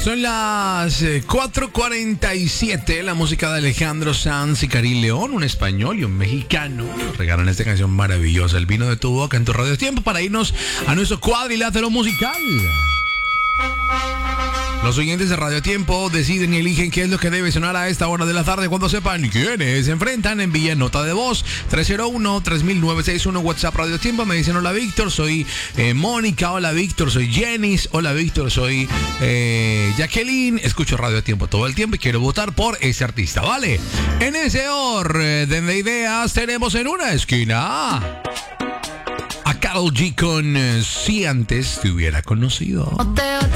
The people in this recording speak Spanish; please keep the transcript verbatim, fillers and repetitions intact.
Son las eh, cuatro cuarenta y siete, la música de Alejandro Sanz y Karim León, un español y un mexicano. Nos regalan esta canción maravillosa, El vino de tu boca, en tu radio. Es tiempo para irnos a nuestro cuadrilátero musical. Los oyentes de Radio Tiempo deciden y eligen qué es lo que debe sonar a esta hora de la tarde. Cuando sepan quiénes se enfrentan, envíen nota de voz tres cero uno, tres mil novecientos sesenta y uno, WhatsApp Radio Tiempo. Me dicen: hola Víctor, soy eh, Mónica. Hola Víctor, soy Jenis. Hola Víctor, soy eh, Jacqueline. Escucho Radio Tiempo todo el tiempo y quiero votar por ese artista, ¿vale? En ese orden de ideas tenemos en una esquina a Karol G con eh, Si antes te hubiera conocido.